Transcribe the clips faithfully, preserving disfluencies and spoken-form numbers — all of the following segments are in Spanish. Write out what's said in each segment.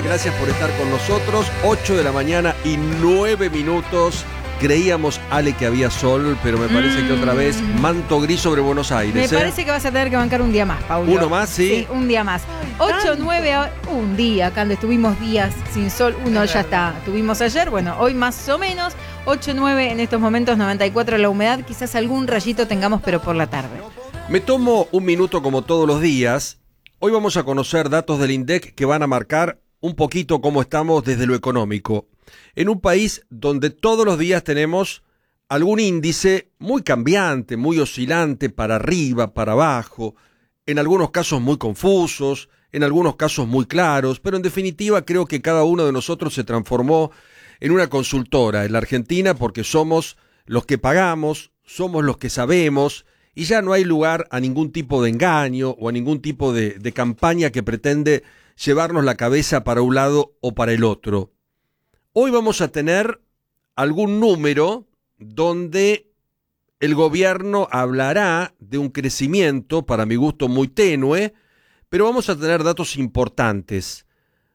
Gracias por estar con nosotros. ocho de la mañana y nueve minutos. Creíamos, Ale, que había sol, pero me parece mm. que otra vez manto gris sobre Buenos Aires. Me ¿eh? parece que vas a tener que bancar un día más, Paulo. ¿Uno más? Sí. Sí, un día más. ocho, nueve, un día, cuando estuvimos días sin sol, uno ya está. Tuvimos ayer, bueno, hoy más o menos. ocho, nueve en estos momentos, noventa y cuatro la humedad. Quizás algún rayito tengamos, pero por la tarde. Me tomo un minuto como todos los días. Hoy vamos a conocer datos del INDEC que van a marcar un poquito cómo estamos desde lo económico. En un país donde todos los días tenemos algún índice muy cambiante, muy oscilante, para arriba, para abajo, en algunos casos muy confusos, en algunos casos muy claros, pero en definitiva creo que cada uno de nosotros se transformó en una consultora en la Argentina porque somos los que pagamos, somos los que sabemos, y ya no hay lugar a ningún tipo de engaño o a ningún tipo de, de campaña que pretende llevarnos la cabeza para un lado o para el otro. Hoy vamos a tener algún número donde el gobierno hablará de un crecimiento, para mi gusto muy tenue, pero vamos a tener datos importantes,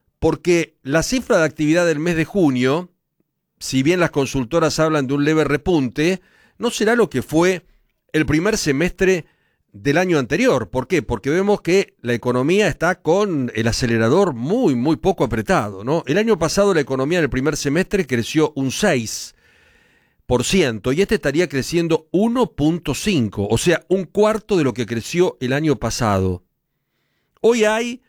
porque la cifra de actividad del mes de junio, si bien las consultoras hablan de un leve repunte, no será lo que fue el primer semestre del año anterior. ¿Por qué? Porque vemos que la economía está con el acelerador muy, muy poco apretado, ¿no? El año pasado la economía en el primer semestre creció un seis por ciento y este estaría creciendo uno punto cinco por ciento, o sea, un cuarto de lo que creció el año pasado. Hoy hay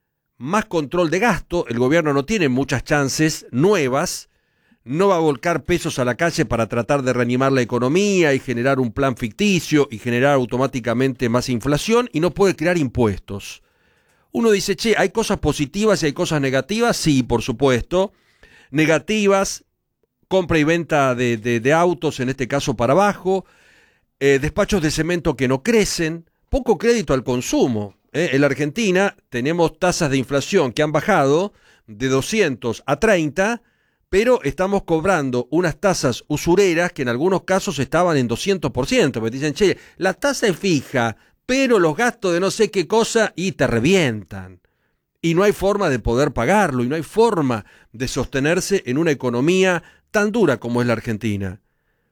más control de gasto, el gobierno no tiene muchas chances nuevas, no va a volcar pesos a la calle para tratar de reanimar la economía y generar un plan ficticio y generar automáticamente más inflación, y no puede crear impuestos. Uno dice, che, ¿hay cosas positivas y hay cosas negativas? Sí, por supuesto. Negativas, compra y venta de, de, de autos, en este caso para abajo, eh, despachos de cemento que no crecen, poco crédito al consumo. ¿eh? En la Argentina tenemos tasas de inflación que han bajado de doscientos a treinta, pero estamos cobrando unas tasas usureras que en algunos casos estaban en doscientos por ciento. Me dicen, che, la tasa es fija, pero los gastos de no sé qué cosa, y te revientan. Y no hay forma de poder pagarlo, y no hay forma de sostenerse en una economía tan dura como es la Argentina.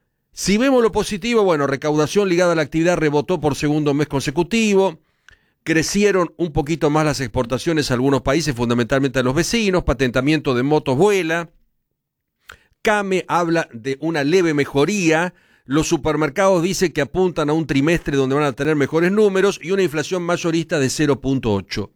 Si vemos lo positivo, bueno, recaudación ligada a la actividad rebotó por segundo mes consecutivo, crecieron un poquito más las exportaciones a algunos países, fundamentalmente a los vecinos, patentamiento de motos vuela, CAME habla de una leve mejoría, los supermercados dicen que apuntan a un trimestre donde van a tener mejores números y una inflación mayorista de cero punto ocho.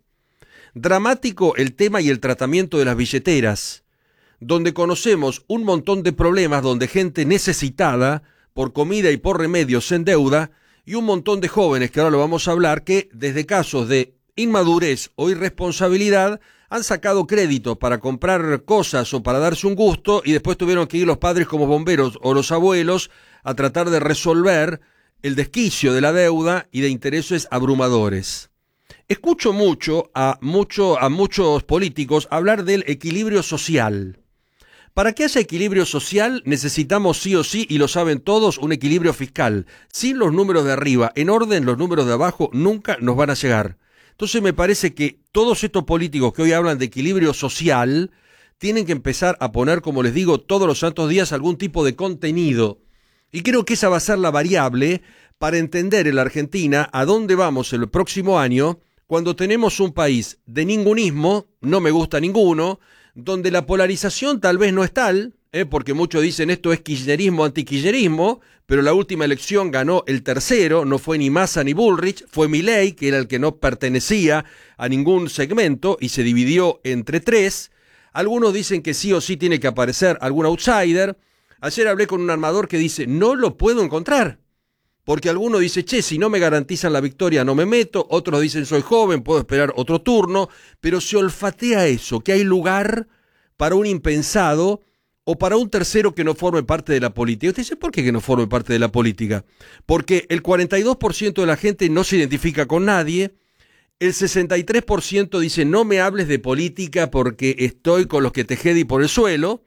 Dramático el tema y el tratamiento de las billeteras, donde conocemos un montón de problemas donde gente necesitada por comida y por remedios se endeuda, y un montón de jóvenes, que ahora lo vamos a hablar, que desde casos de inmadurez o irresponsabilidad han sacado crédito para comprar cosas o para darse un gusto, y después tuvieron que ir los padres como bomberos o los abuelos a tratar de resolver el desquicio de la deuda y de intereses abrumadores. Escucho mucho a, mucho a muchos políticos hablar del equilibrio social. Para que haya equilibrio social necesitamos sí o sí, y lo saben todos, un equilibrio fiscal. Sin los números de arriba en orden, los números de abajo nunca nos van a llegar. Entonces me parece que todos estos políticos que hoy hablan de equilibrio social tienen que empezar a poner, como les digo, todos los santos días algún tipo de contenido. Y creo que esa va a ser la variable para entender en la Argentina a dónde vamos el próximo año, cuando tenemos un país de ningunismo, no me gusta ninguno, donde la polarización tal vez no es tal, ¿eh? porque muchos dicen esto es kirchnerismo, antikirchnerismo, pero la última elección ganó el tercero, no fue ni Massa ni Bullrich, fue Milei, que era el que no pertenecía a ningún segmento y se dividió entre tres. Algunos dicen que sí o sí tiene que aparecer algún outsider. Ayer hablé con un armador que dice, no lo puedo encontrar, porque alguno dice, che, si no me garantizan la victoria no me meto, otros dicen, soy joven, puedo esperar otro turno, pero se olfatea eso, que hay lugar para un impensado o para un tercero que no forme parte de la política. Usted dice, ¿por qué que no forme parte de la política? Porque el cuarenta y dos por ciento de la gente no se identifica con nadie, el sesenta y tres por ciento dice, no me hables de política porque estoy con los que te jedi por el suelo,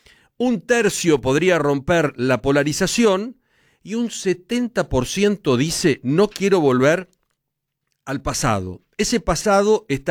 un tercio podría romper la polarización, y un setenta por ciento dice, no quiero volver al pasado. Ese pasado está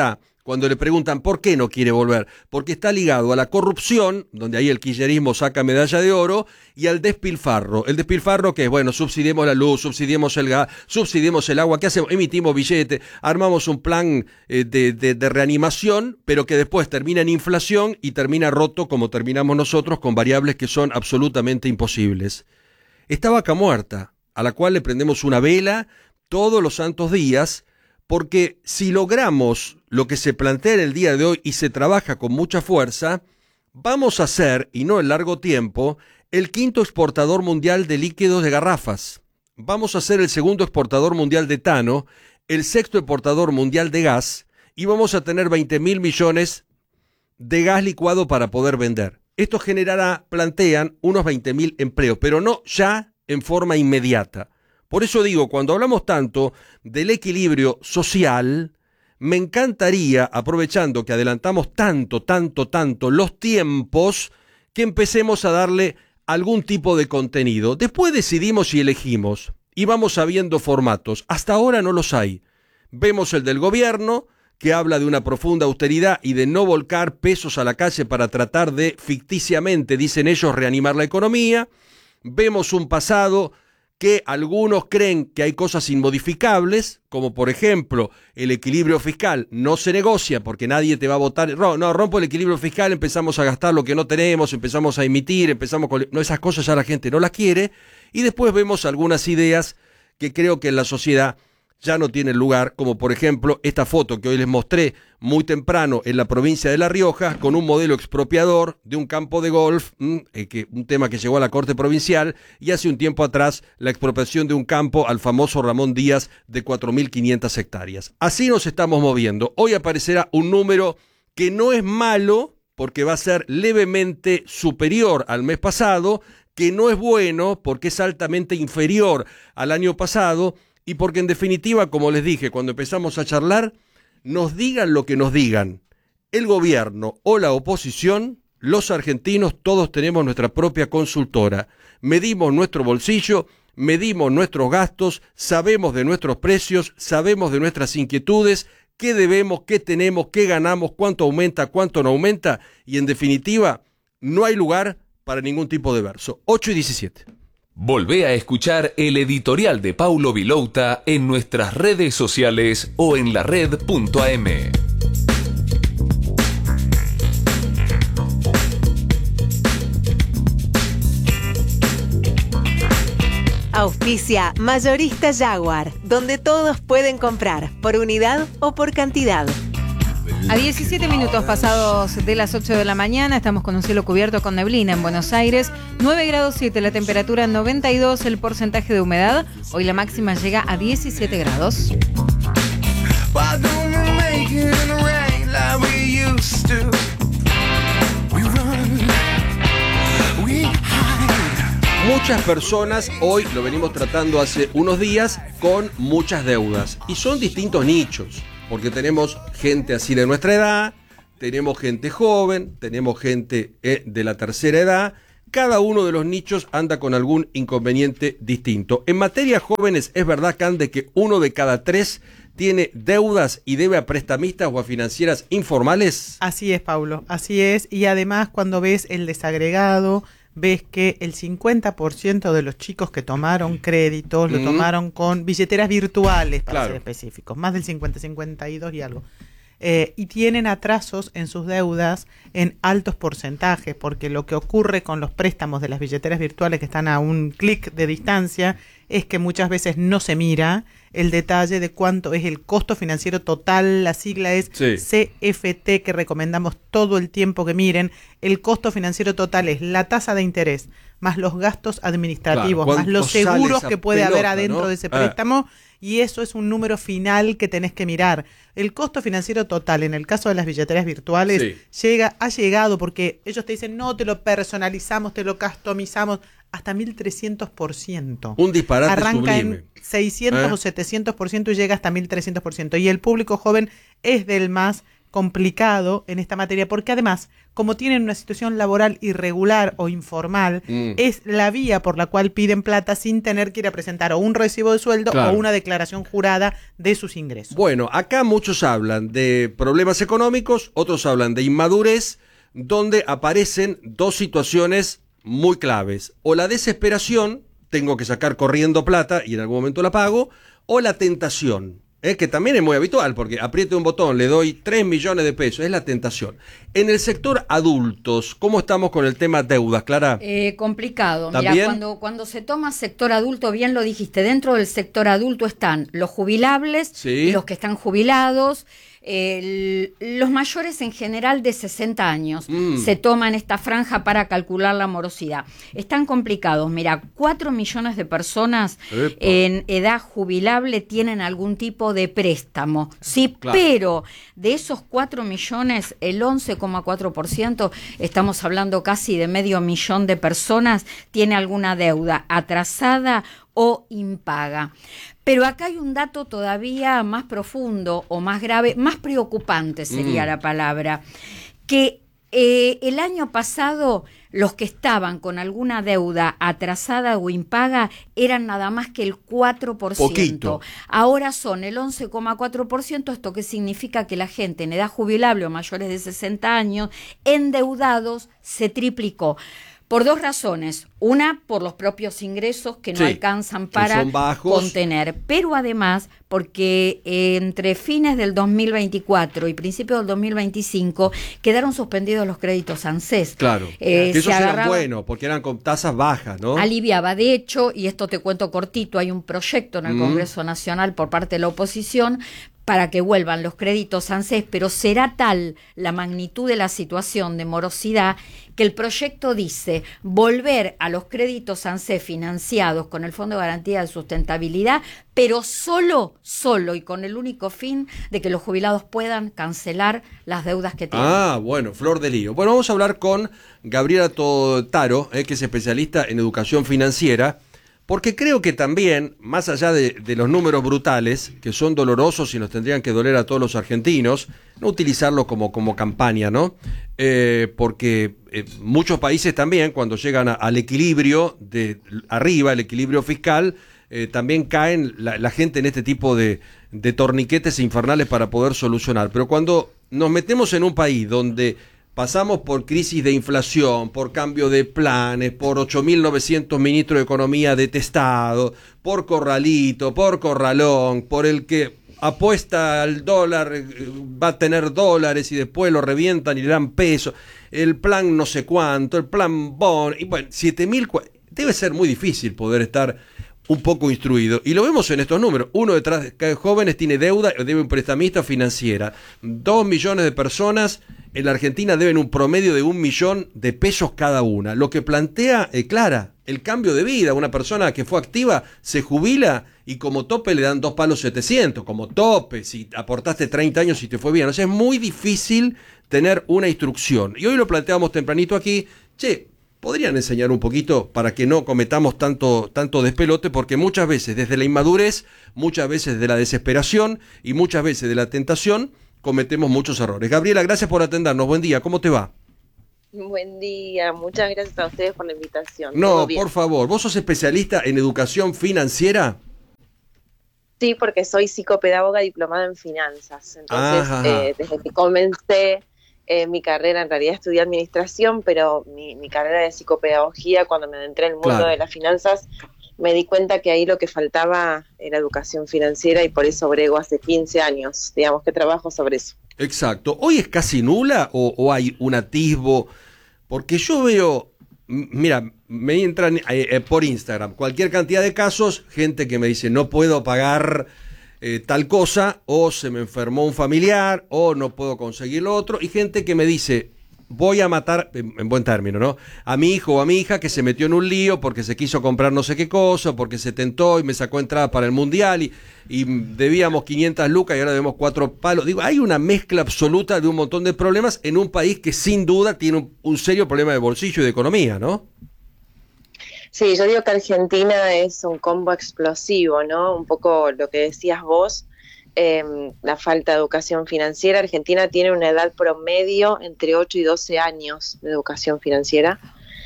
cuando le preguntan por qué no quiere volver, porque está ligado a la corrupción, donde ahí el kirchnerismo saca medalla de oro, y al despilfarro. El despilfarro que es, bueno, subsidiemos la luz, subsidiemos el gas, subsidiemos el agua, ¿qué hacemos? Emitimos billetes, armamos un plan eh, de, de, de reanimación, pero que después termina en inflación y termina roto como terminamos nosotros, con variables que son absolutamente imposibles. Esta vaca muerta, a la cual le prendemos una vela todos los santos días, porque si logramos lo que se plantea en el día de hoy y se trabaja con mucha fuerza, vamos a ser, y no en largo tiempo, el quinto exportador mundial de líquidos de garrafas. Vamos a ser el segundo exportador mundial de etano, el sexto exportador mundial de gas, y vamos a tener veinte mil millones de gas licuado para poder vender. Esto generará, plantean, unos veinte mil empleos, pero no ya en forma inmediata. Por eso digo, cuando hablamos tanto del equilibrio social, me encantaría, aprovechando que adelantamos tanto, tanto, tanto los tiempos, que empecemos a darle algún tipo de contenido. Después decidimos y elegimos, y vamos sabiendo formatos. Hasta ahora no los hay. Vemos el del gobierno, que habla de una profunda austeridad y de no volcar pesos a la calle para tratar de, ficticiamente, dicen ellos, reanimar la economía. Vemos un pasado que algunos creen que hay cosas inmodificables, como por ejemplo el equilibrio fiscal no se negocia porque nadie te va a votar, no, no rompo el equilibrio fiscal, empezamos a gastar lo que no tenemos, empezamos a emitir, empezamos con... No, esas cosas ya la gente no las quiere, y después vemos algunas ideas que creo que en la sociedad ya no tienen lugar, como por ejemplo esta foto que hoy les mostré muy temprano en la provincia de La Rioja, con un modelo expropiador de un campo de golf, mmm, eh, que, un tema que llegó a la Corte Provincial, y hace un tiempo atrás la expropiación de un campo al famoso Ramón Díaz de cuatro mil quinientas hectáreas. Así nos estamos moviendo. Hoy aparecerá un número que no es malo, porque va a ser levemente superior al mes pasado, que no es bueno porque es altamente inferior al año pasado, y porque en definitiva, como les dije cuando empezamos a charlar, nos digan lo que nos digan, el gobierno o la oposición, los argentinos todos tenemos nuestra propia consultora, medimos nuestro bolsillo, medimos nuestros gastos, sabemos de nuestros precios, sabemos de nuestras inquietudes, qué debemos, qué tenemos, qué ganamos, cuánto aumenta, cuánto no aumenta, y en definitiva, no hay lugar para ningún tipo de verso. ocho y diecisiete. Volvé a escuchar el editorial de Paulo Vilouta en nuestras redes sociales o en la red punto a eme. Auspicia Mayorista Jaguar, donde todos pueden comprar, por unidad o por cantidad. A diecisiete minutos pasados de las ocho de la mañana, estamos con un cielo cubierto con neblina en Buenos Aires, nueve grados siete, la temperatura noventa y dos, el porcentaje de humedad, hoy la máxima llega a diecisiete grados. Muchas personas, hoy lo venimos tratando hace unos días, con muchas deudas, y son distintos nichos. Porque tenemos gente así de nuestra edad, tenemos gente joven, tenemos gente eh, de la tercera edad. Cada uno de los nichos anda con algún inconveniente distinto. En materia jóvenes, es verdad, Cande, que uno de cada tres tiene deudas y debe a prestamistas o a financieras informales. Así es, Paulo, así es. Y además, cuando ves el desagregado, ves que el cincuenta por ciento de los chicos que tomaron créditos lo mm. tomaron con billeteras virtuales, para claro. ser específicos, más del cincuenta, cincuenta y dos y algo. Eh, y tienen atrasos en sus deudas en altos porcentajes, porque lo que ocurre con los préstamos de las billeteras virtuales que están a un clic de distancia es que muchas veces no se mira el detalle de cuánto es el costo financiero total. La sigla es sí. C F T, que recomendamos todo el tiempo que miren. El costo financiero total es la tasa de interés más los gastos administrativos, claro, más los seguros que puede pelota, haber adentro, ¿no?, de ese préstamo, ah. y eso es un número final que tenés que mirar. El costo financiero total, en el caso de las billeteras virtuales, sí. llega, ha llegado, porque ellos te dicen, no, te lo personalizamos, te lo customizamos, hasta mil trescientos por ciento. Un disparate Arranca sublime. en seiscientos ¿Eh? o setecientos por ciento y llega hasta mil trescientos por ciento. Y el público joven es del más complicado en esta materia, porque además, como tienen una situación laboral irregular o informal, mm. es la vía por la cual piden plata sin tener que ir a presentar o un recibo de sueldo claro. o una declaración jurada de sus ingresos. Bueno, acá muchos hablan de problemas económicos, otros hablan de inmadurez, donde aparecen dos situaciones muy claves. O la desesperación, tengo que sacar corriendo plata y en algún momento la pago, o la tentación. Eh, que también es muy habitual, porque aprieto un botón, le doy tres millones de pesos, es la tentación. En el sector adultos, ¿cómo estamos con el tema deudas, Clara? Eh, complicado. Mira, cuando, cuando se toma sector adulto, bien lo dijiste, dentro del sector adulto están los jubilables, sí. los que están jubilados, eh, los mayores en general de sesenta años. Mm. Se toman esta franja para calcular la morosidad. Están complicados. Mira, cuatro millones de personas Epa. en edad jubilable tienen algún tipo de préstamo, sí, claro. pero de esos cuatro millones, el once coma cuatro por ciento, estamos hablando casi de medio millón de personas, tiene alguna deuda atrasada o impaga. Pero acá hay un dato todavía más profundo o más grave, más preocupante sería mm. la palabra, que eh, el año pasado los que estaban con alguna deuda atrasada o impaga eran nada más que el cuatro por ciento. Poquito. Ahora son el once coma cuatro por ciento, esto que significa que la gente en edad jubilable o mayores de sesenta años, endeudados, se triplicó. Por dos razones. Una, por los propios ingresos que no sí, alcanzan para contener. Pero además, porque eh, entre fines del dos mil veinticuatro y principios del dos mil veinticinco quedaron suspendidos los créditos ANSES. Claro, eh, que esos eran buenos, porque eran con tasas bajas, ¿no? Aliviaba. De hecho, y esto te cuento cortito, hay un proyecto en el mm. Congreso Nacional por parte de la oposición para que vuelvan los créditos ANSES, pero será tal la magnitud de la situación de morosidad que el proyecto dice volver a los créditos ANSES financiados con el Fondo de Garantía de Sustentabilidad, pero solo, solo y con el único fin de que los jubilados puedan cancelar las deudas que tienen. Ah, bueno, flor de lío. Bueno, vamos a hablar con Gabriela Todaro, eh, que es especialista en educación financiera, porque creo que también, más allá de, de los números brutales, que son dolorosos y nos tendrían que doler a todos los argentinos, no utilizarlo como, como campaña, ¿no? Eh, porque eh, muchos países también, cuando llegan a, al equilibrio de arriba, el equilibrio fiscal, eh, también caen la, la gente en este tipo de, de torniquetes infernales para poder solucionar. Pero cuando nos metemos en un país donde pasamos por crisis de inflación, por cambio de planes, por ocho mil novecientos ministros de Economía detestados, por Corralito, por Corralón, por el que apuesta al dólar, va a tener dólares y después lo revientan y le dan pesos, el plan no sé cuánto, el plan Bon, y bueno, siete mil, debe ser muy difícil poder estar un poco instruido, y lo vemos en estos números. Uno detrás de cada jóvenes tiene deuda, debe un prestamista financiera. Dos millones de personas en la Argentina deben un promedio de un millón de pesos cada una. Lo que plantea, eh, Clara, el cambio de vida. Una persona que fue activa se jubila y como tope le dan dos palos setecientos, como tope, si aportaste treinta años y te fue bien. O sea, es muy difícil tener una instrucción. Y hoy lo planteamos tempranito aquí, che, podrían enseñar un poquito para que no cometamos tanto, tanto despelote, porque muchas veces desde la inmadurez, muchas veces desde la desesperación y muchas veces de la tentación cometemos muchos errores. Gabriela, gracias por atendernos. Buen día, ¿cómo te va? Buen día, muchas gracias a ustedes por la invitación. No, por favor, ¿vos sos especialista en educación financiera? Sí, porque soy psicopedagoga diplomada en finanzas. Entonces, eh, desde que comencé Eh, mi carrera, en realidad estudié administración, pero mi, mi carrera de psicopedagogía, cuando me adentré en el mundo claro. de las finanzas, me di cuenta que ahí lo que faltaba era educación financiera, y por eso brego hace quince años, digamos que trabajo sobre eso. Exacto. ¿Hoy es casi nula o, o hay un atisbo? Porque yo veo, mira, me entran eh, por Instagram cualquier cantidad de casos, gente que me dice no puedo pagar Eh, tal cosa, o se me enfermó un familiar, o no puedo conseguir lo otro, y gente que me dice, voy a matar, en, en buen término, ¿no? A mi hijo o a mi hija que se metió en un lío porque se quiso comprar no sé qué cosa, porque se tentó y me sacó entrada para el mundial, y, y debíamos quinientas lucas y ahora debemos cuatro palos. Digo, hay una mezcla absoluta de un montón de problemas en un país que sin duda tiene un, un serio problema de bolsillo y de economía, ¿no? Sí, yo digo que Argentina es un combo explosivo, ¿no? Un poco lo que decías vos, eh, la falta de educación financiera. Argentina tiene una edad promedio entre ocho y doce años de educación financiera,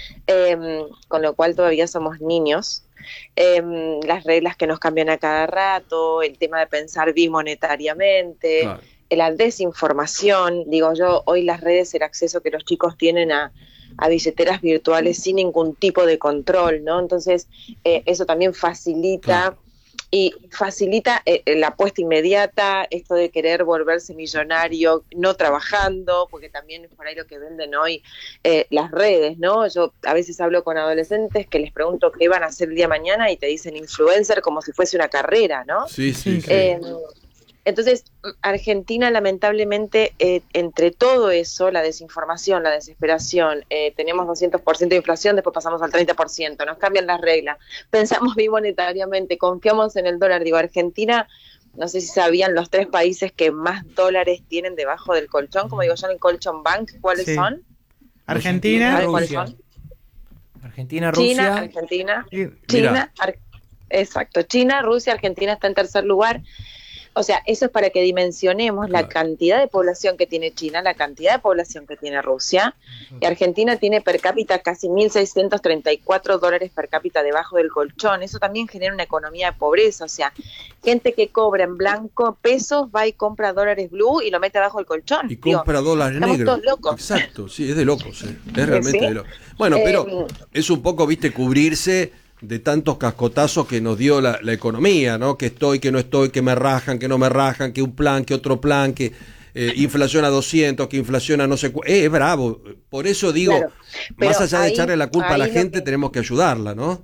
eh, con lo cual todavía somos niños. Eh, las reglas que nos cambian a cada rato, el tema de pensar bimonetariamente, claro. La desinformación, digo yo, hoy las redes, el acceso que los chicos tienen a, a billeteras virtuales sin ningún tipo de control, ¿no? Entonces, eh, eso también facilita, claro. y facilita eh, la apuesta inmediata, esto de querer volverse millonario no trabajando, porque también es por ahí lo que venden hoy eh, las redes, ¿no? Yo a veces hablo con adolescentes que les pregunto qué van a hacer el día de mañana y te dicen influencer como si fuese una carrera, ¿no? Sí, sí, sí. Eh, Entonces, Argentina lamentablemente, eh, entre todo eso, la desinformación, la desesperación, eh, tenemos doscientos por ciento de inflación, después pasamos al treinta por ciento, nos cambian las reglas, pensamos bimonetariamente, confiamos en el dólar. Digo, Argentina, no sé si sabían los tres países que más dólares tienen debajo del colchón, como digo yo en el colchón bank, ¿cuáles sí. son? Argentina, ¿cuáles son? Argentina, Rusia. China, Argentina, China, Ar- exacto, China, Rusia, Argentina está en tercer lugar. O sea, eso es para que dimensionemos claro. la cantidad de población que tiene China, la cantidad de población que tiene Rusia. Y Argentina tiene per cápita casi mil seiscientos treinta y cuatro dólares per cápita debajo del colchón. Eso también genera una economía de pobreza. O sea, gente que cobra en blanco pesos va y compra dólares blue y lo mete abajo del colchón. Y compra Digo, dólares negros. Estamos todos locos. Exacto, sí, es de locos. Eh. Es realmente ¿Sí? de locos. Bueno, pero eh, es un poco, viste, cubrirse de tantos cascotazos que nos dio la, la economía, ¿no? Que estoy, que no estoy, que me rajan, que no me rajan, que un plan, que otro plan, que eh, inflación a doscientos, que inflación a no sé cuánto. Eh, es bravo. Por eso digo, claro, más allá ahí, de echarle la culpa a la gente, que... tenemos que ayudarla, ¿no?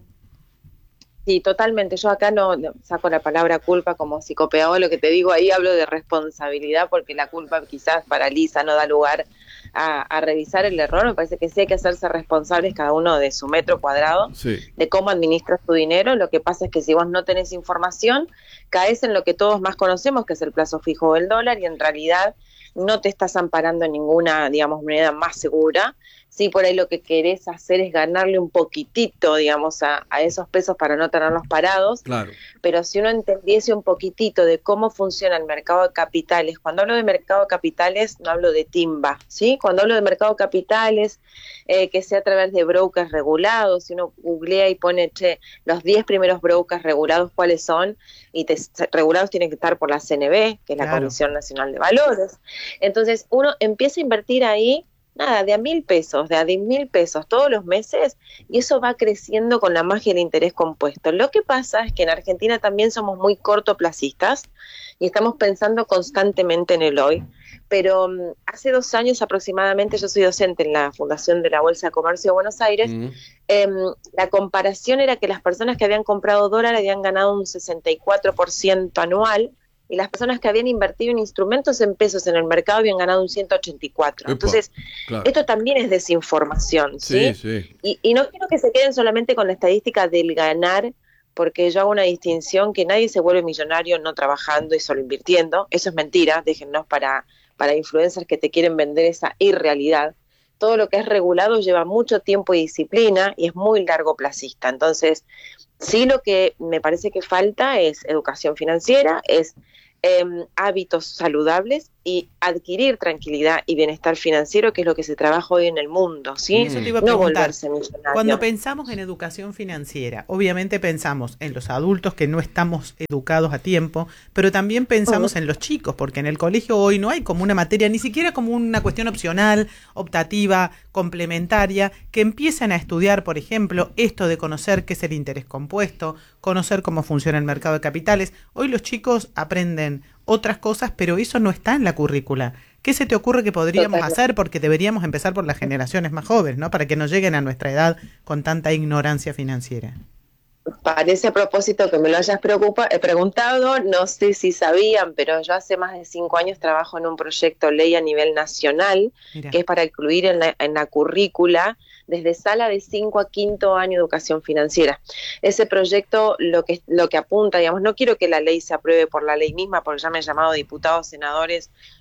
Sí, totalmente. Yo acá no, no saco la palabra culpa como psicopedagogo, lo que te digo ahí hablo de responsabilidad, porque la culpa quizás paraliza, no da lugar a, a revisar el error. Me parece que sí hay que hacerse responsables cada uno de su metro cuadrado, sí. de cómo administras tu dinero. Lo que pasa es que si vos no tenés información, caes en lo que todos más conocemos, que es el plazo fijo del dólar, y en realidad no te estás amparando en ninguna, digamos, moneda más segura. Sí, por ahí lo que querés hacer es ganarle un poquitito, digamos, a, a esos pesos para no tenerlos parados. Claro. Pero si uno entendiese un poquitito de cómo funciona el mercado de capitales, cuando hablo de mercado de capitales no hablo de timba, ¿sí? Cuando hablo de mercado de capitales, eh, que sea a través de brokers regulados, si uno googlea y pone, che, los diez primeros brokers regulados, ¿cuáles son? Y te, regulados tienen que estar por la C N B, que es la claro. Comisión Nacional de Valores. Entonces uno empieza a invertir ahí, nada, de a mil pesos, de a diez mil pesos todos los meses, y eso va creciendo con la magia del interés compuesto. Lo que pasa es que en Argentina también somos muy cortoplacistas y estamos pensando constantemente en el hoy, pero um, hace dos años aproximadamente, yo soy docente en la Fundación de la Bolsa de Comercio de Buenos Aires, mm. eh, la comparación era que las personas que habían comprado dólar habían ganado un sesenta y cuatro por ciento anual, y las personas que habían invertido en instrumentos en pesos en el mercado habían ganado un ciento ochenta y cuatro. Epa, Entonces, claro. esto también es desinformación, ¿sí? sí, sí. Y, y no quiero que se queden solamente con la estadística del ganar, porque yo hago una distinción que nadie se vuelve millonario no trabajando y solo invirtiendo. Eso es mentira, déjennos para, para influencers que te quieren vender esa irrealidad. Todo lo que es regulado lleva mucho tiempo y disciplina y es muy largoplacista. Entonces, sí, lo que me parece que falta es educación financiera, es eh, hábitos saludables y adquirir tranquilidad y bienestar financiero, que es lo que se trabaja hoy en el mundo, ¿sí? Eso te iba a no preguntar. Volverse millonario. Cuando pensamos en educación financiera, obviamente pensamos en los adultos que no estamos educados a tiempo, pero también pensamos uh-huh. en los chicos, porque en el colegio hoy no hay como una materia, ni siquiera como una cuestión opcional, optativa, complementaria, que empiecen a estudiar, por ejemplo, esto de conocer qué es el interés compuesto, conocer cómo funciona el mercado de capitales. Hoy los chicos aprenden otras cosas, pero eso no está en la currícula. ¿Qué se te ocurre que podríamos Total. hacer? Porque deberíamos empezar por las generaciones más jóvenes, ¿no? Para que no lleguen a nuestra edad con tanta ignorancia financiera. Parece a propósito que me lo hayas preocupa- eh, preguntado, no sé si sabían, pero yo hace más de cinco años trabajo en un proyecto ley a nivel nacional, Mira. que es para incluir en la, en la currícula desde sala de cinco a quinto año educación financiera. Ese proyecto lo que lo que apunta, digamos, no quiero que la ley se apruebe por la ley misma, porque ya me han llamado diputados, senadores,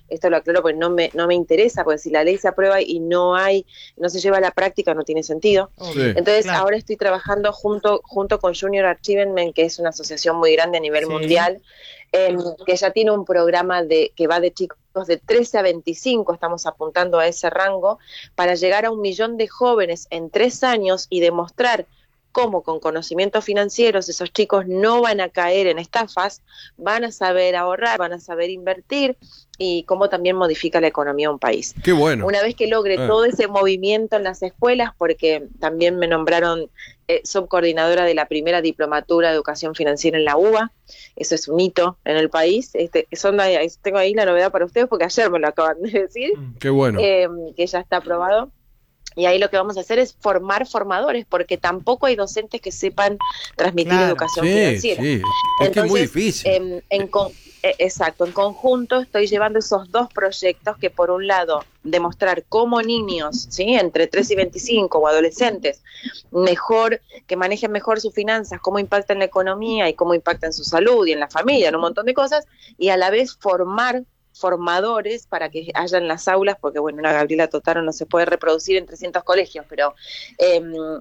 esto lo aclaro porque no me, no me interesa, porque si la ley se aprueba y no hay, no se lleva a la práctica, no tiene sentido. Sí, Entonces claro. ahora estoy trabajando junto, junto con Junior Achievement, que es una asociación muy grande a nivel sí. mundial, eh, que ya tiene un programa de que va de chicos de trece a veinticinco, estamos apuntando a ese rango, para llegar a un millón de jóvenes en tres años y demostrar cómo con conocimientos financieros esos chicos no van a caer en estafas, van a saber ahorrar, van a saber invertir y cómo también modifica la economía de un país. Qué bueno. Una vez que logre eh. todo ese movimiento en las escuelas, porque también me nombraron eh, subcoordinadora de la primera diplomatura de educación financiera en la U B A, eso es un hito en el país. Este, son, tengo ahí la novedad para ustedes porque ayer me lo acaban de decir. Qué bueno. Eh, que ya está aprobado. Y ahí lo que vamos a hacer es formar formadores, porque tampoco hay docentes que sepan transmitir claro. educación sí, financiera. Sí, es Entonces, que es muy difícil. En, en con, eh, exacto, en conjunto estoy llevando esos dos proyectos que por un lado demostrar cómo niños, ¿sí? entre tres y veinticinco o adolescentes, mejor, que manejen mejor sus finanzas, cómo impactan la economía y cómo impactan su salud y en la familia, en un montón de cosas, y a la vez formar formadores para que haya en las aulas, porque bueno, una Gabriela Totaro no se puede reproducir en trescientos colegios, pero eh,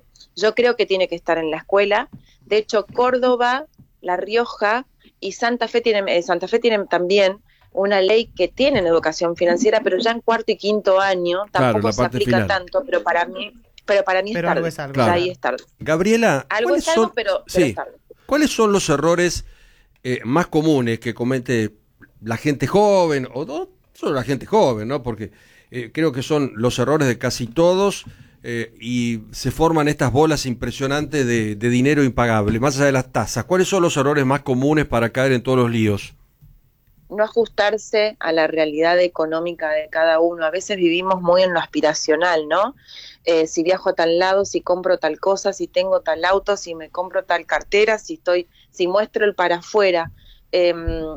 yo creo que tiene que estar en la escuela. De hecho, Córdoba, La Rioja y Santa Fe tienen, eh, Santa Fe tienen también una ley que tienen educación financiera, pero ya en cuarto y quinto año tampoco claro, se aplica final. tanto, pero para mí, pero para mí pero es tarde. Es algo. Claro. Ahí es tarde. Gabriela, algo es algo, son, pero, pero sí. es tarde. ¿Cuáles son los errores eh, más comunes que comete la gente joven, o no solo la gente joven, ¿no? Porque eh, creo que son los errores de casi todos eh, y se forman estas bolas impresionantes de, de dinero impagable, más allá de las tasas. ¿Cuáles son los errores más comunes para caer en todos los líos? No ajustarse a la realidad económica de cada uno. A veces vivimos muy en lo aspiracional, ¿no? Eh, si viajo a tal lado, si compro tal cosa, si tengo tal auto, si me compro tal cartera, si estoy, si muestro el para afuera. Eh,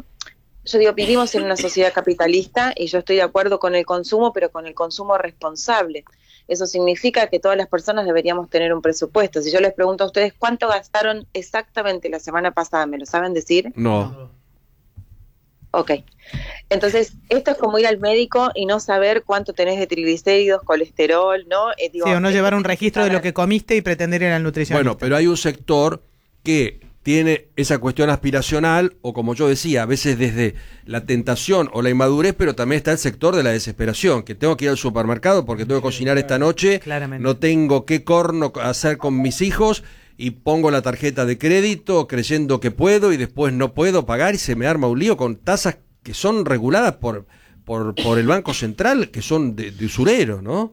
Yo digo, vivimos en una sociedad capitalista y yo estoy de acuerdo con el consumo, pero con el consumo responsable. Eso significa que todas las personas deberíamos tener un presupuesto. Si yo les pregunto a ustedes cuánto gastaron exactamente la semana pasada, ¿me lo saben decir? No. Ok. Entonces, esto es como ir al médico y no saber cuánto tenés de triglicéridos, colesterol, ¿no? Eh, digo, sí, o no llevar un registro de lo que comiste y pretender ir al nutricionista. Bueno, pero hay un sector que tiene esa cuestión aspiracional, o como yo decía, a veces desde la tentación o la inmadurez, pero también está el sector de la desesperación, que tengo que ir al supermercado porque tengo que cocinar esta noche, claramente. No tengo qué corno hacer con mis hijos, y pongo la tarjeta de crédito creyendo que puedo y después no puedo pagar y se me arma un lío con tasas que son reguladas por, por, por el Banco Central, que son de, de usurero, ¿no?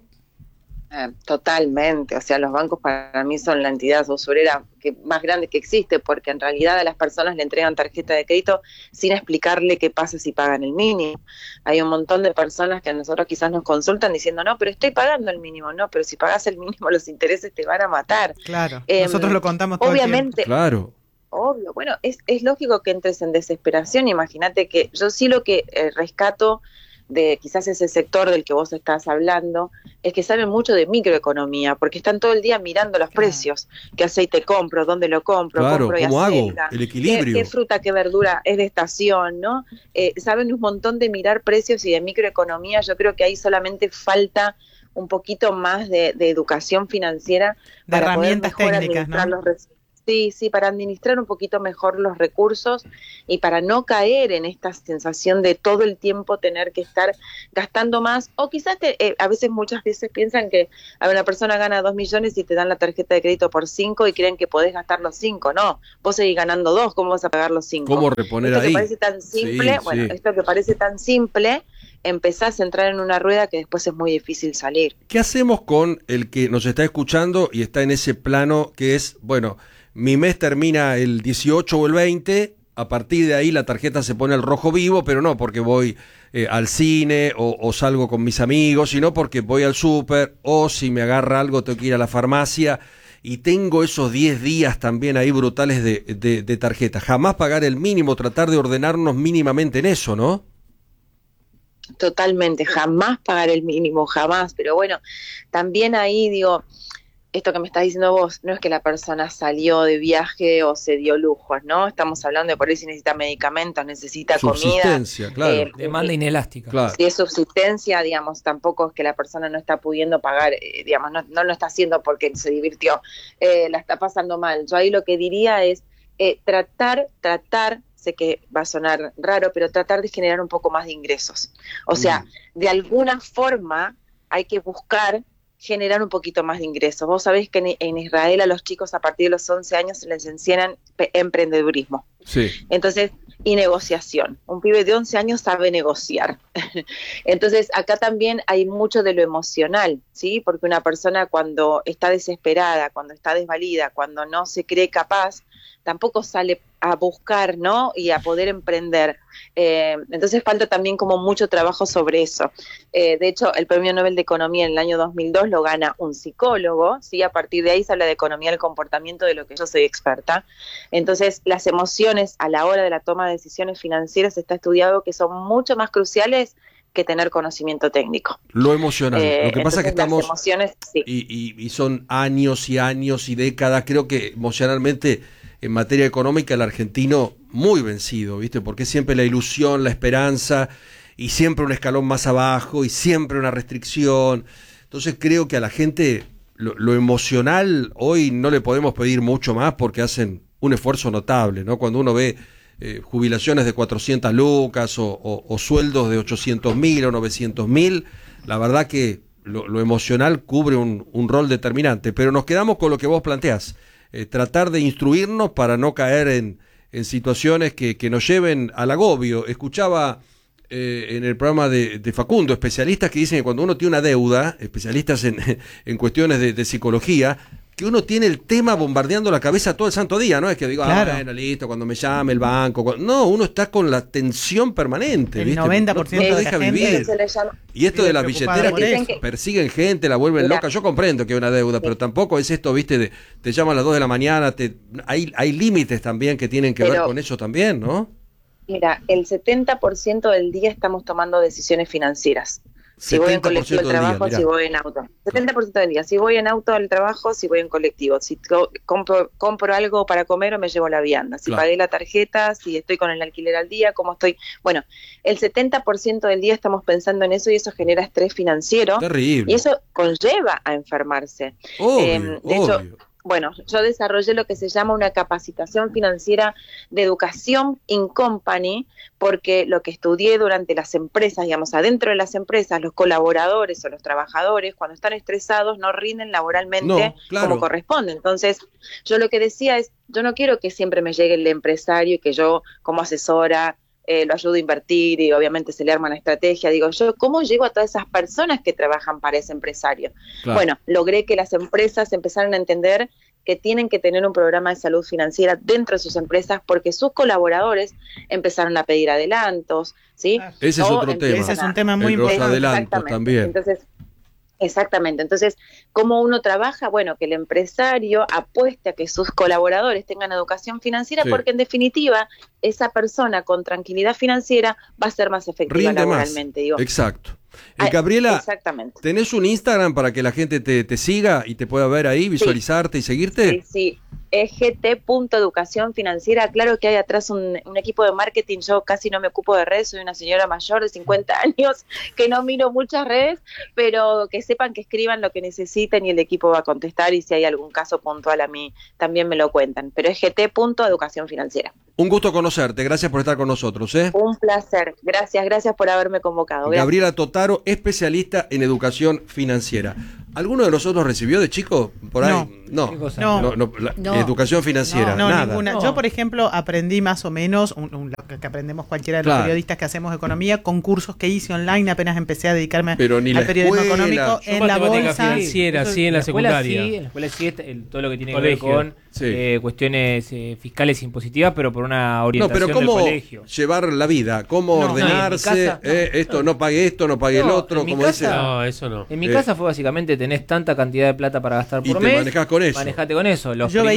Eh, totalmente, o sea, los bancos para mí son la entidad usurera que, más grande que existe, porque en realidad a las personas le entregan tarjeta de crédito sin explicarle qué pasa si pagan el mínimo. Hay un montón de personas que a nosotros quizás nos consultan diciendo, no, pero estoy pagando el mínimo, no, pero si pagas el mínimo los intereses te van a matar. Claro, eh, nosotros lo contamos todo obviamente, el tiempo. Claro. Obvio, bueno, es, es lógico que entres en desesperación. Imagínate que yo sí lo que eh, rescato de quizás ese sector del que vos estás hablando, es que saben mucho de microeconomía, porque están todo el día mirando los claro. precios, qué aceite compro, dónde lo compro, claro, compro y ¿cómo acelga, hago? El equilibrio. Qué, qué fruta, qué verdura es de estación, ¿no? Eh, saben un montón de mirar precios y de microeconomía. Yo creo que ahí solamente falta un poquito más de, de educación financiera de para herramientas poder mejor técnicas, administrar ¿no? los recursos. Sí, sí, para administrar un poquito mejor los recursos y para no caer en esta sensación de todo el tiempo tener que estar gastando más, o quizás te, eh, a veces, muchas veces piensan que a una persona gana dos millones y te dan la tarjeta de crédito por cinco y creen que podés gastar los cinco. No, vos seguís ganando dos, ¿cómo vas a pagar los cinco? ¿Cómo reponer esto ahí? Que parece tan simple, sí, bueno, sí. esto que parece tan simple, empezás a entrar en una rueda que después es muy difícil salir. ¿Qué hacemos con el que nos está escuchando y está en ese plano que es, bueno, mi mes termina el dieciocho o el veinte, a partir de ahí la tarjeta se pone al rojo vivo, pero no porque voy eh, al cine o, o salgo con mis amigos, sino porque voy al súper, o si me agarra algo tengo que ir a la farmacia, y tengo esos diez días también ahí brutales de, de, de tarjeta. Jamás pagar el mínimo, tratar de ordenarnos mínimamente en eso, ¿no? Totalmente, jamás pagar el mínimo, jamás, pero bueno, también ahí digo... esto que me estás diciendo vos, no es que la persona salió de viaje o se dio lujos, ¿no? Estamos hablando de por ahí si necesita medicamentos, necesita subsistencia, comida. Claro. Eh, demanda inelástica. Claro. Si es subsistencia, digamos, tampoco es que la persona no está pudiendo pagar, eh, digamos, no, no lo está haciendo porque se divirtió, eh, la está pasando mal. Yo ahí lo que diría es eh, tratar, tratar, sé que va a sonar raro, pero tratar de generar un poco más de ingresos. O sea, mm. de alguna forma hay que buscar generar un poquito más de ingresos. Vos sabés que en, en Israel a los chicos a partir de los once años se les enseñan emprendedurismo. Sí. Entonces, y negociación. Un pibe de once años sabe negociar. Entonces, acá también hay mucho de lo emocional, ¿sí? Porque una persona cuando está desesperada, cuando está desvalida, cuando no se cree capaz, tampoco sale a buscar, ¿no? Y a poder emprender. Eh, entonces falta también como mucho trabajo sobre eso. Eh, de hecho, el Premio Nobel de Economía en el año dos mil dos lo gana un psicólogo, ¿sí? A partir de ahí se habla de economía del comportamiento, de lo que yo soy experta. Entonces, las emociones a la hora de la toma de decisiones financieras está estudiado que son mucho más cruciales que tener conocimiento técnico. Lo emocional. Eh, lo que pasa es que estamos... Las emociones, sí. y, y, y son años y años y décadas, creo que emocionalmente... En materia económica, el argentino muy vencido, ¿viste? Porque siempre la ilusión, la esperanza, y siempre un escalón más abajo, y siempre una restricción. Entonces creo que a la gente lo, lo emocional hoy no le podemos pedir mucho más porque hacen un esfuerzo notable, ¿no? Cuando uno ve eh, jubilaciones de cuatrocientas lucas o, o, o sueldos de ochocientos mil o novecientos mil, la verdad que lo, lo emocional cubre un, un rol determinante. Pero nos quedamos con lo que vos planteás. Eh, tratar de instruirnos para no caer en, en situaciones que, que nos lleven al agobio. Escuchaba eh, en el programa de, de Facundo, especialistas que dicen que cuando uno tiene una deuda, especialistas en, en cuestiones de, de psicología, que uno tiene el tema bombardeando la cabeza todo el santo día, no es que digo, claro. ah, bueno, listo, cuando me llame el banco, cuando... no, uno está con la tensión permanente, el ¿viste? noventa por ciento no, no de deja la gente vivir. Se le llama... Y esto de las billeteras que que... persiguen gente, la vuelven Mira. loca, yo comprendo que es una deuda, sí. Pero tampoco es esto, viste, de, te llaman a las dos de la mañana, te, hay, hay límites también que tienen que pero, ver con eso también, ¿no? Mira, el setenta por ciento del día estamos tomando decisiones financieras. Si voy en colectivo al trabajo, día, si voy en auto. setenta por ciento del día. Si voy en auto al trabajo, si voy en colectivo. Si co- compro, compro algo para comer o me llevo la vianda. Si claro. pagué la tarjeta, si estoy con el alquiler al día, cómo estoy. Bueno, el setenta por ciento del día estamos pensando en eso y eso genera estrés financiero. Terrible. Y eso conlleva a enfermarse. Obvio, eh, de obvio. hecho, bueno, yo desarrollé lo que se llama una capacitación financiera de educación in company, porque lo que estudié durante las empresas, digamos, adentro de las empresas, los colaboradores o los trabajadores, cuando están estresados, no rinden laboralmente no, claro. como corresponde. Entonces, yo lo que decía es, yo no quiero que siempre me llegue el empresario y que yo, como asesora, Eh, lo ayudo a invertir y obviamente se le arma la estrategia. Digo yo, ¿cómo llego a todas esas personas que trabajan para ese empresario? Claro. Bueno, logré que las empresas empezaran a entender que tienen que tener un programa de salud financiera dentro de sus empresas porque sus colaboradores empezaron a pedir adelantos, ¿sí? Ese es otro tema. Ese es un tema muy el importante. Adelantos también. Entonces, exactamente. Entonces, ¿cómo uno trabaja? Bueno, que el empresario apueste a que sus colaboradores tengan educación financiera sí. porque en definitiva esa persona con tranquilidad financiera va a ser más efectiva Rinde laboralmente. Más. Digo. Exacto. Eh, Gabriela, exactamente. ¿tenés un Instagram para que la gente te, te siga y te pueda ver ahí, visualizarte sí. y seguirte? Sí, sí. E G T punto educación financiera. Claro que hay atrás un, un equipo de marketing. Yo casi no me ocupo de redes, soy una señora mayor de cincuenta años que no miro muchas redes, pero que sepan que escriban lo que necesiten y el equipo va a contestar y si hay algún caso puntual a mí también me lo cuentan. Pero E G T punto educación financiera. Un gusto conocerte, gracias por estar con nosotros. ¿eh? Un placer, gracias, gracias por haberme convocado. Gracias. Gabriela Totaro, especialista en educación financiera. ¿Alguno de nosotros recibió de chico por ahí? No. No, no. no, no la, no. Educación financiera, no, no, nada. Ninguna. No. Yo, por ejemplo, aprendí más o menos, un, un, lo que aprendemos cualquiera de los claro. periodistas que hacemos economía, con cursos que hice online, apenas empecé a dedicarme Pero ni al la periodismo escuela. económico, Yo en la bolsa. financiera, Eso, sí, en la, la escuela secundaria. Sí, en la escuela sí, el, todo lo que tiene Colegio. que ver con Sí. eh, cuestiones eh, fiscales impositivas, pero por una orientación No, pero ¿cómo del colegio. llevar la vida? ¿Cómo No, ordenarse? no, en mi casa, no. eh, esto no pague esto, no pague No, el otro, en mi como casa- dice. No, eso no. En mi Eh. casa fue básicamente tenés tanta cantidad de plata para gastar Y por te mes, manejás con eso. manejate con eso. Los Yo primeros